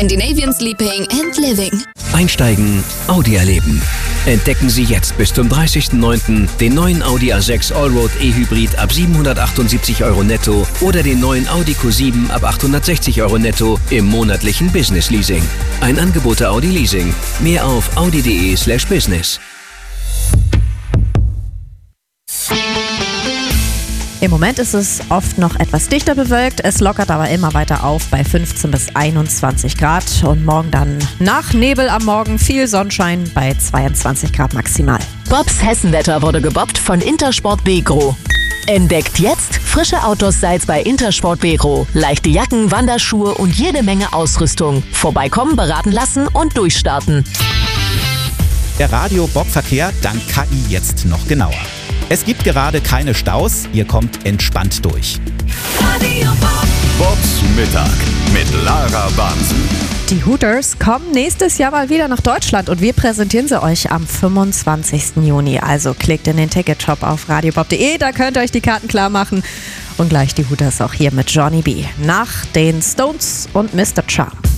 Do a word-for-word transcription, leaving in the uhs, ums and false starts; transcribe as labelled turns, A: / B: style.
A: Scandinavian Sleeping and Living.
B: Einsteigen, Audi erleben. Entdecken Sie jetzt bis zum dreißigsten neunten den neuen Audi A sechs Allroad E-Hybrid ab siebenhundertachtundsiebzig Euro netto oder den neuen Audi Q sieben ab achthundertsechzig Euro netto im monatlichen Business Leasing. Ein Angebot der Audi Leasing. Mehr auf audi.de slash business.
C: Im Moment ist es oft noch etwas dichter bewölkt, es lockert aber immer weiter auf bei fünfzehn bis einundzwanzig Grad und morgen dann nach Nebel am Morgen viel Sonnenschein bei zweiundzwanzig Grad maximal.
D: Bobs Hessenwetter wurde gebobbt von Intersport Begro. Entdeckt jetzt frische Outdoor-Styles bei Intersport Begro. Leichte Jacken, Wanderschuhe und jede Menge Ausrüstung. Vorbeikommen, beraten lassen und durchstarten.
E: Der Radio-Bob-Verkehr dank K I jetzt noch genauer. Es gibt gerade keine Staus, ihr kommt entspannt durch.
F: Radio Bob. Bobs Mittag mit Lara Bansen.
C: Die Hooters kommen nächstes Jahr mal wieder nach Deutschland und wir präsentieren sie euch am fünfundzwanzigsten Juni. Also klickt in den Ticketshop auf radiobob punkt de, da könnt ihr euch die Karten klar machen. Und gleich die Hooters auch hier mit Johnny B. Nach den Stones und Mister Charm.